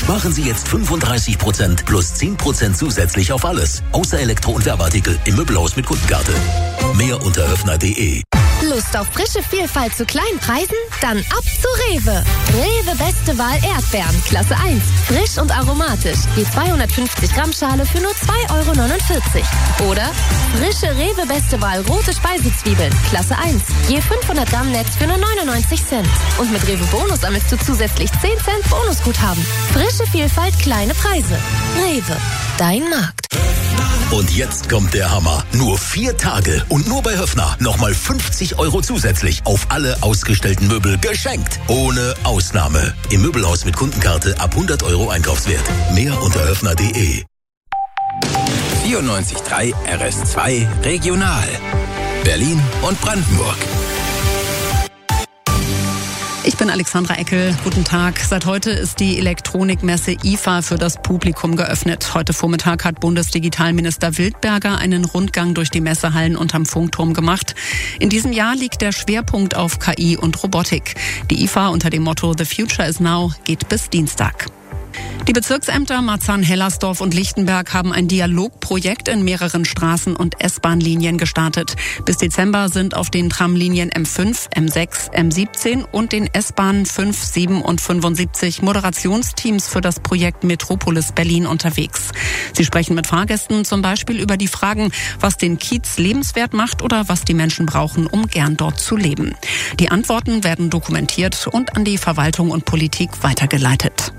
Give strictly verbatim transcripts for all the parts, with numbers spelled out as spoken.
Machen Sie jetzt fünfunddreißig Prozent plus zehn Prozent zusätzlich auf alles. Außer Elektro- und Werbeartikel im Möbelhaus mit Kundenkarte. Mehr unter höfner punkt de. Lust auf frische Vielfalt zu kleinen Preisen? Dann ab zu Rewe. Rewe Beste Wahl Erdbeeren, Klasse eins. Frisch und aromatisch. Je zweihundertfünfzig Gramm Schale für nur zwei Euro neunundvierzig. Oder frische Rewe Beste Wahl rote Speisezwiebeln, Klasse eins. Je fünfhundert Gramm Netz für nur neunundneunzig Cent. Und mit Rewe Bonus sammelst du zusätzlich zehn Cent Bonusguthaben. Frische Vielfalt, kleine Preise. Rewe, dein Markt. Und jetzt kommt der Hammer. Nur vier Tage und nur bei Höfner nochmal fünfzig Euro zusätzlich auf alle ausgestellten Möbel geschenkt. Ohne Ausnahme. Im Möbelhaus mit Kundenkarte ab hundert Euro Einkaufswert. Mehr unter höfner punkt de. vierundneunzig Komma drei R S zwei Regional. Berlin und Brandenburg. Ich bin Alexandra Eckel. Guten Tag. Seit heute ist die Elektronikmesse I F A für das Publikum geöffnet. Heute Vormittag hat Bundesdigitalminister Wildberger einen Rundgang durch die Messehallen unterm Funkturm gemacht. In diesem Jahr liegt der Schwerpunkt auf K I und Robotik. Die I F A unter dem Motto The Future is Now geht bis Dienstag. Die Bezirksämter Marzahn-Hellersdorf und Lichtenberg haben ein Dialogprojekt in mehreren Straßen- und S-Bahn-Linien gestartet. Bis Dezember sind auf den Tramlinien M fünf, M sechs, M siebzehn und den S-Bahnen fünf, sieben und fünfundsiebzig Moderationsteams für das Projekt Metropolis Berlin unterwegs. Sie sprechen mit Fahrgästen zum Beispiel über die Fragen, was den Kiez lebenswert macht oder was die Menschen brauchen, um gern dort zu leben. Die Antworten werden dokumentiert und an die Verwaltung und Politik weitergeleitet.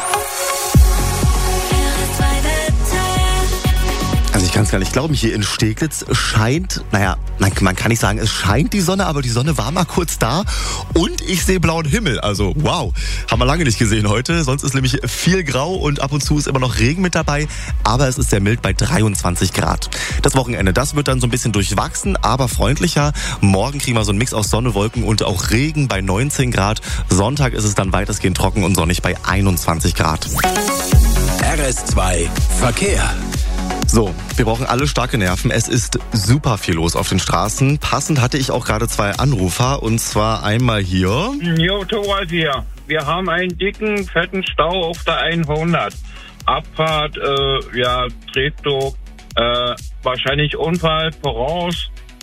Also ich kann es gar nicht glauben, hier in Steglitz scheint, naja, man, man kann nicht sagen, es scheint die Sonne, aber die Sonne war mal kurz da und ich sehe blauen Himmel. Also wow, haben wir lange nicht gesehen heute. Sonst ist nämlich viel grau und ab und zu ist immer noch Regen mit dabei, aber es ist sehr mild bei dreiundzwanzig Grad. Das Wochenende, das wird dann so ein bisschen durchwachsen, aber freundlicher. Morgen kriegen wir so einen Mix aus Sonne, Wolken und auch Regen bei neunzehn Grad. Sonntag ist es dann weitestgehend trocken und sonnig bei einundzwanzig Grad. R S zwei Verkehr. So, wir brauchen alle starke Nerven. Es ist super viel los auf den Straßen. Passend hatte ich auch gerade zwei Anrufer und zwar einmal hier. Jo, Thomas hier. Wir haben einen dicken, fetten Stau auf der hundert. Abfahrt, äh, ja, Treptow, äh, wahrscheinlich Unfall voraus.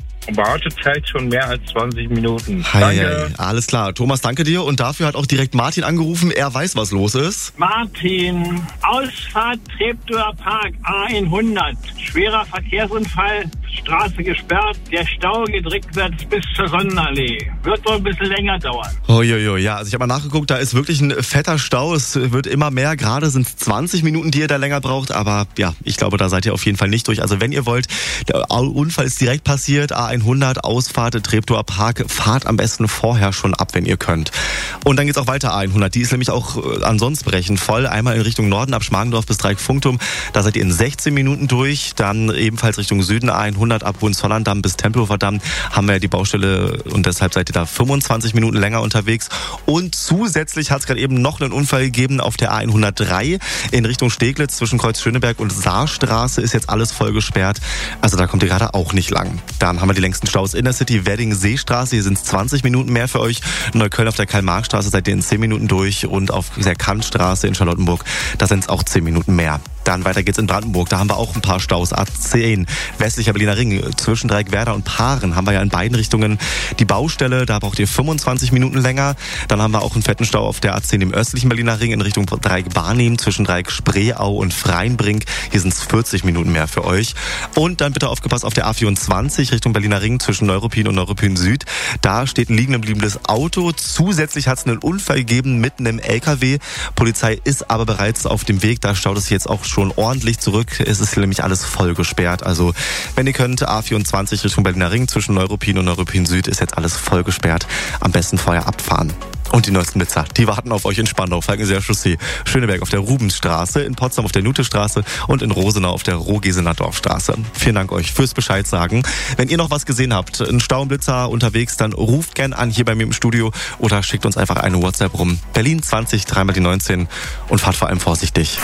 Wartezeit schon mehr als zwanzig Minuten. Hi, Danke. hi. Alles klar. Thomas, danke dir. Und dafür hat auch direkt Martin angerufen. Er weiß, was los ist. Martin, Ausfahrt Treptower Park A hundert. Schwerer Verkehrsunfall, Straße gesperrt. Der Stau geht rückwärts bis zur Sonnenallee. Wird wohl ein bisschen länger dauern. Uiuiui, ja, also ich habe mal nachgeguckt, da ist wirklich ein fetter Stau. Es wird immer mehr. Gerade sind es zwanzig Minuten, die ihr da länger braucht. Aber ja, ich glaube, da seid ihr auf jeden Fall nicht durch. Also wenn ihr wollt, der Unfall ist direkt passiert. A hundert, Ausfahrt Treptower Park. Fahrt am besten vorher schon ab, wenn ihr könnt. Und dann geht's auch weiter A hundert. Die ist nämlich auch äh, ansonsten brechend voll. Einmal in Richtung Norden ab Schmargendorf bis Dreieck-Funkturm. Da seid ihr in sechzehn Minuten durch. Dann ebenfalls Richtung Süden A hundert ab Hohenzollern-Damm bis Tempelhofer Damm haben wir ja die Baustelle und deshalb seid ihr da fünfundzwanzig Minuten länger unterwegs. Und zusätzlich hat es gerade eben noch einen Unfall gegeben auf der A hundertdrei in Richtung Steglitz zwischen Kreuz Schöneberg und Saarstraße ist jetzt alles voll gesperrt. Also da kommt ihr gerade auch nicht lang. Dann haben wir die längsten Staus in der City, Wedding-Seestraße, hier sind es zwanzig Minuten mehr für euch. Neukölln auf der Karl-Marx-Straße seid ihr in zehn Minuten durch und auf der Kantstraße in Charlottenburg, da sind es auch zehn Minuten mehr. Dann weiter geht's in Brandenburg, da haben wir auch ein paar Staus. A zehn, westlicher Berliner Ring, zwischen Dreieckwerder und Paaren haben wir ja in beiden Richtungen die Baustelle, da braucht ihr fünfundzwanzig Minuten länger. Dann haben wir auch einen fetten Stau auf der A zehn im östlichen Berliner Ring in Richtung Dreieck Barnim, zwischen Dreieck Spreeau und Freienbrink. Hier sind es vierzig Minuten mehr für euch. Und dann bitte aufgepasst auf der A vierundzwanzig Richtung Berliner Ring zwischen Neuruppin und Neuruppin Süd. Da steht ein liegen gebliebenes Auto. Zusätzlich hat es einen Unfall gegeben mitten im L K W. Polizei ist aber bereits auf dem Weg. Da staut es jetzt auch schon ordentlich zurück. Es ist nämlich alles voll gesperrt. Also wenn ihr könnt, A vierundzwanzig Richtung Berliner Ring zwischen Neuruppin und Neuruppin Süd ist jetzt alles voll gesperrt. Am besten vorher abfahren. Und die neuesten Blitzer, die warten auf euch in Spandau, Falkenseer Chaussee, Schöneberg auf der Rubensstraße, in Potsdam auf der Nutestraße und in Rosenau auf der Rohgesener Dorfstraße. Vielen Dank euch fürs Bescheid sagen. Wenn ihr noch was gesehen habt, ein Stau und Blitzer unterwegs, dann ruft gern an hier bei mir im Studio oder schickt uns einfach eine WhatsApp rum. Berlin zwanzig, dreimal die neunzehn und fahrt vor allem vorsichtig.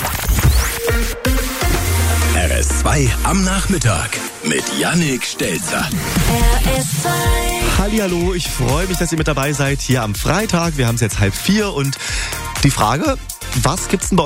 R S zwei am Nachmittag mit Yannick Stelzer. R S zwei. Hallihallo, ich freue mich, dass ihr mit dabei seid hier am Freitag. Wir haben es jetzt halb vier und die Frage, was gibt's denn bei